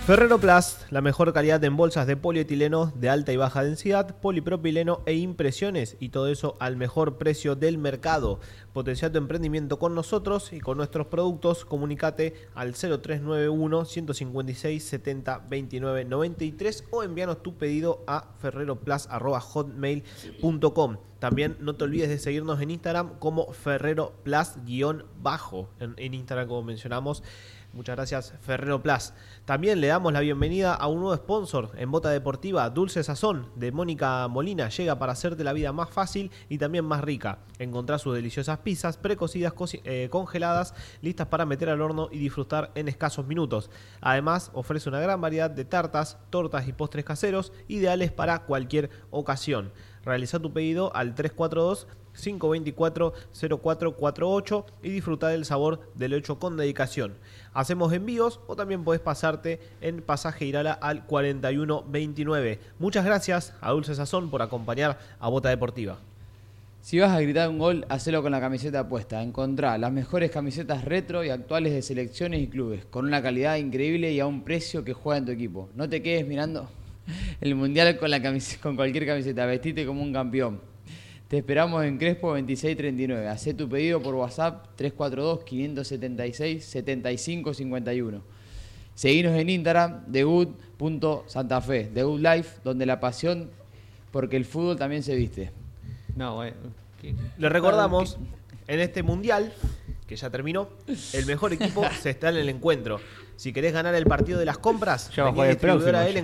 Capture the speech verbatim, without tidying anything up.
Ferrero Plus, la mejor calidad en bolsas de polietileno de alta y baja densidad, polipropileno e impresiones, y todo eso al mejor precio del mercado. Potencia tu emprendimiento con nosotros y con nuestros productos. Comunicate al cero tres nueve uno, ciento cincuenta y seis, setenta, veintinueve, noventa y tres o envíanos tu pedido a ferreroplus arroba hotmail punto com. También no te olvides de seguirnos en Instagram como Ferrero Plus guión bajo. En, en Instagram, como mencionamos. Muchas gracias, Ferrero Plus. También le damos la bienvenida a un nuevo sponsor en Bota Deportiva. Dulce Sazón de Mónica Molina llega para hacerte la vida más fácil y también más rica. Encontrá sus deliciosas pizzas precocidas, eh, congeladas, listas para meter al horno y disfrutar en escasos minutos. Además, ofrece una gran variedad de tartas, tortas y postres caseros, ideales para cualquier ocasión. Realiza tu pedido al tres cuatro dos, cinco dos cuatro, cero cuatro cuatro ocho y disfruta del sabor del hecho con dedicación. Hacemos envíos o también podés pasarte en Pasaje Irala al cuarenta y uno veintinueve. Muchas gracias a Dulce Sazón por acompañar a Bota Deportiva. Si vas a gritar un gol, hacelo con la camiseta puesta. Encontrá las mejores camisetas retro y actuales de selecciones y clubes, con una calidad increíble y a un precio que juega en tu equipo. No te quedes mirando el mundial con, la camiseta, con cualquier camiseta. Vestite como un campeón. Te esperamos en Crespo veintiséis treinta y nueve. Hacé tu pedido por WhatsApp tres cuatro dos, cinco siete seis, siete cinco cinco uno. Seguinos en Instagram, thegood punto santafe, The Good Life, donde la pasión, porque el fútbol también se viste. No, bueno. ¿qué? Les recordamos, en este mundial, que ya terminó, el mejor equipo se está en el encuentro. Si querés ganar el partido de las compras, Ya va a jugar el próximo.